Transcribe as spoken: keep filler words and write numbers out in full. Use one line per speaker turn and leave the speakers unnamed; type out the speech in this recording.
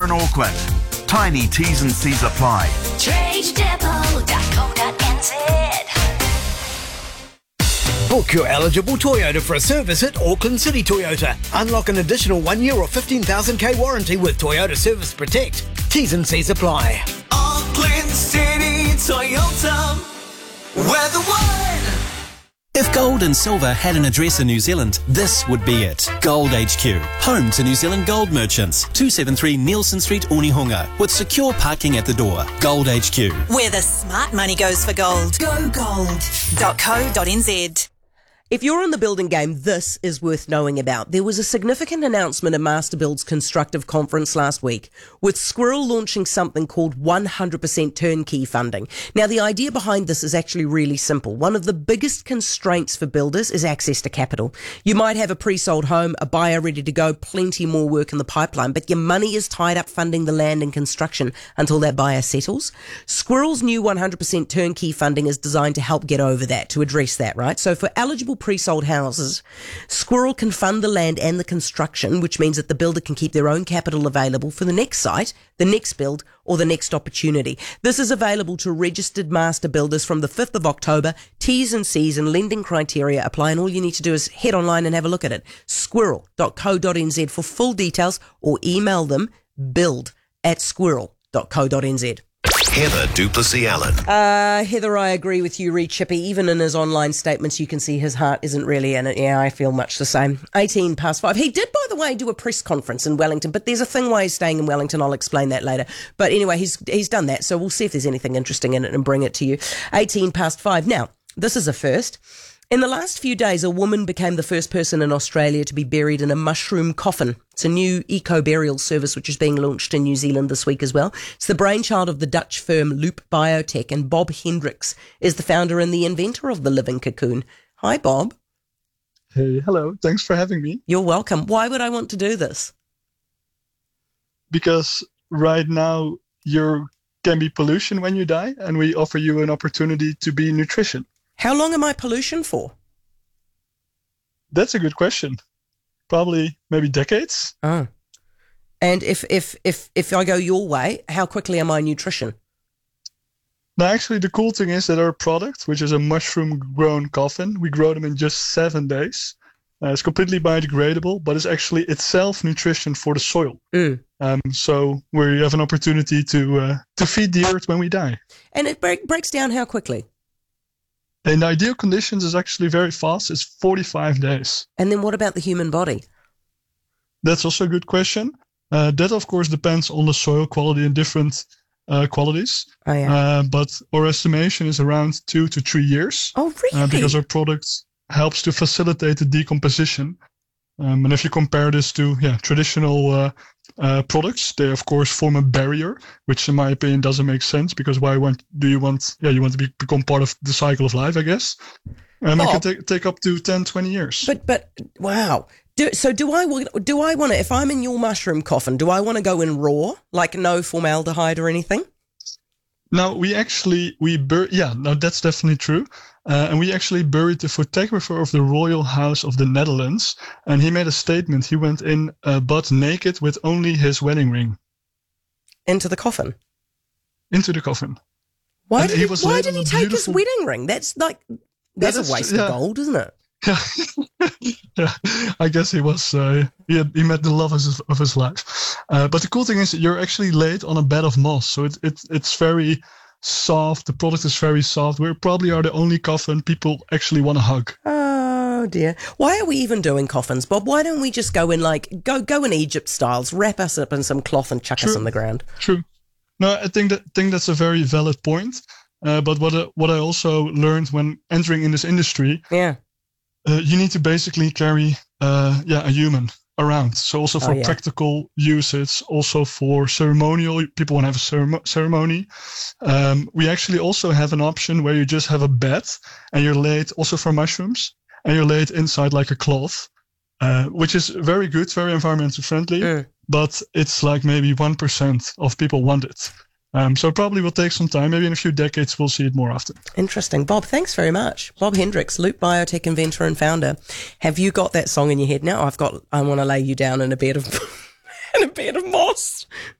in Auckland. Tiny T's and C's apply.
trade depot dot co dot n z.
Book your eligible Toyota for a service at Auckland City Toyota. Unlock an additional one year or fifteen thousand K warranty with Toyota Service Protect. T's and C's apply.
Auckland City Toyota. We're the one.
If gold and silver had an address in New Zealand, this would be it. Gold H Q, home to New Zealand gold merchants. two seventy-three Nielsen Street, Onehunga, with secure parking at the door. Gold H Q.
Where the smart money goes for gold. Go gold dot co dot n z.
If you're in the building game, this is worth knowing about. There was a significant announcement at Masterbuild's Constructive Conference last week, with Squirrel launching something called one hundred percent turnkey funding. Now, the idea behind this is actually really simple. One of the biggest constraints for builders is access to capital. You might have a pre-sold home, a buyer ready to go, plenty more work in the pipeline, but your money is tied up funding the land and construction until that buyer settles. Squirrel's new one hundred percent turnkey funding is designed to help get over that, to address that, right? So for eligible pre-sold houses, Squirrel can fund the land and the construction, which means that the builder can keep their own capital available for the next site, the next build, or the next opportunity. This is available to registered master builders from the fifth of October. T's and C's and lending criteria apply, and all you need to do is head online and have a look at it. squirrel dot co dot n z for full details, or email them build at squirrel dot co dot n z.
Heather Duplessis Allen.
Uh, Heather, I agree with you, Reed Chippy. Even in his online statements, you can see his heart isn't really in it. Yeah, I feel much the same. eighteen past five. He did, by the way, do a press conference in Wellington, but there's a thing why he's staying in Wellington. I'll explain that later. But anyway, he's he's done that, so we'll see if there's anything interesting in it and bring it to you. eighteen past five. Now, this is a first. In the last few days, a woman became the first person in Australia to be buried in a mushroom coffin. It's a new eco-burial service which is being launched in New Zealand this week as well. It's the brainchild of the Dutch firm Loop Biotech, and Bob Hendricks is the founder and the inventor of the living cocoon. Hi, Bob.
Hey, hello. Thanks for having me.
You're welcome. Why would I want to do this?
Because right now there can be pollution when you die, and we offer you an opportunity to be nutrition.
How long am I pollution for?
That's a good question. Probably maybe decades.
Oh. And if if if if I go your way, how quickly am I nutrition?
Now, actually, the cool thing is that our product, which is a mushroom-grown coffin, we grow them in just seven days. Uh, it's completely biodegradable, but it's actually itself nutrition for the soil.
Mm.
Um, so we have an opportunity to uh, to feed the earth when we die.
And it break, breaks down how quickly?
In ideal conditions, it's actually very fast. It's forty-five days.
And then what about the human body?
That's also a good question. Uh, that, of course, depends on the soil quality and different uh, qualities.
Oh, yeah.
Uh, but our estimation is around two to three years.
Oh, really?
Uh, because our product helps to facilitate the decomposition. Um, and if you compare this to yeah traditional uh, uh, products, they of course form a barrier, which in my opinion doesn't make sense, because why want, do you want yeah you want to be, become part of the cycle of life, I guess. Um,
oh.
It can take take up to ten, twenty years.
But but wow. Do, so do I do I want to, if I'm in your mushroom coffin, do I want to go in raw, like no formaldehyde or anything?
Now we actually we bur- yeah no that's definitely true. Uh, and we actually buried the photographer of the Royal House of the Netherlands, and he made a statement. He went in uh, butt naked with only his wedding ring.
Into the coffin?
Into the coffin.
Why
And
did
he
he,
was
why
laid
did
on
he
a
take
beautiful-
his wedding ring? That's like, that's
Yeah,
a
that's-
waste
yeah.
of gold, isn't it?
Yeah, I guess he was. Uh, he had, he met the love of his, of his life. Uh, but the cool thing is that you're actually laid on a bed of moss, so it, it it's very soft. The product is very soft. We probably are the only coffin people actually want to hug.
Oh dear. Why are we even doing coffins, Bob? Why don't we just go in like, go go in Egypt styles, wrap us up in some cloth and chuck
True.
us on the ground?
True. No, I think that think that's a very valid point. Uh, but what I, what I also learned when entering in this industry,
Yeah.
uh, you need to basically carry uh, yeah a human around. So also for
Oh, yeah.
practical uses, also for ceremonial, people want to have a ceremo- ceremony. Um, we actually also have an option where you just have a bed and you're laid also for mushrooms, and you're laid inside like a cloth, uh, which is very good, very environmental friendly,
Mm.
but it's like maybe one percent of people want it. Um, so it probably will take some time. Maybe in a few decades, we'll see it more often.
Interesting. Bob, thanks very much. Bob Hendricks, Loop Biotech inventor and founder. Have you got that song in your head now? I've got, I want to lay you down in a bed of, in a bed of moss.